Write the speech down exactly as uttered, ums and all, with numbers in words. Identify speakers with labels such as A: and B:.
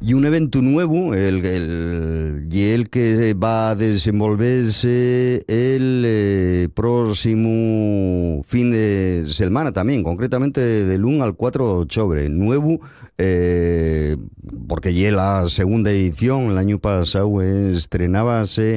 A: Y un evento nuevo, el, el, y el que va a desenvolverse el eh, próximo fin de semana también, concretamente del uno al cuatro de octubre. Nuevo, eh, porque ya la segunda edición, el año pasado estrenábase